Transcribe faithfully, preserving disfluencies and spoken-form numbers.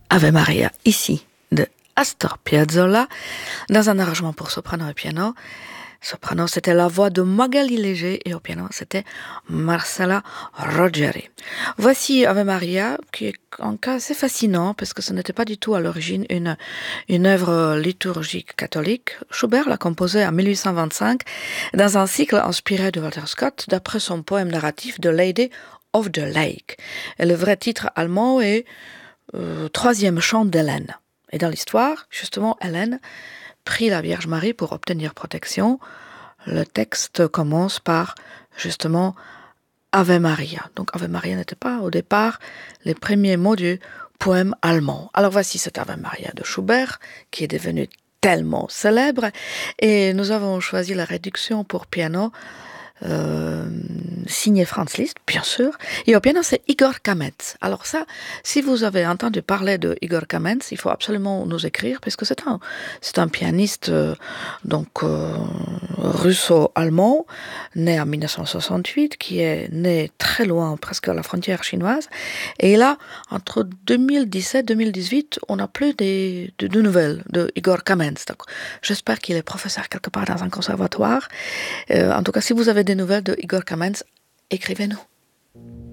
Ave Maria, ici, de Astor Piazzolla, dans un arrangement pour soprano et piano. Soprano, c'était la voix de Magali Léger et au piano, c'était Marcella Roggeri. Voici Ave Maria, qui est un cas assez fascinant parce que ce n'était pas du tout à l'origine une, une œuvre liturgique catholique. Schubert l'a composée en mille huit cent vingt-cinq dans un cycle inspiré de Walter Scott d'après son poème narratif The Lady of the Lake. Et le vrai titre allemand est euh, Troisième chant d'Hélène. Et dans l'histoire, justement, Hélène prie la Vierge Marie pour obtenir protection. Le texte commence par, justement, Ave Maria. Donc Ave Maria n'était pas, au départ, les premiers mots du poème allemand. Alors voici cet Ave Maria de Schubert, qui est devenu tellement célèbre. Et nous avons choisi la réduction pour piano, Euh, signé Franz Liszt, bien sûr. Et au piano, c'est Igor Kamets. Alors ça, si vous avez entendu parler de Igor Kamets, il faut absolument nous écrire, parce que c'est un, c'est un pianiste euh, donc euh, russo-allemand, né en mille neuf cent soixante-huit, qui est né très loin, presque à la frontière chinoise. Et là, entre deux mille dix-sept et deux mille dix-huit, on n'a plus de, de, de nouvelles de Igor Kamets. Donc, j'espère qu'il est professeur quelque part dans un conservatoire. Euh, en tout cas, si vous avez des nouvelles de Igor Kamets, écrivez-nous.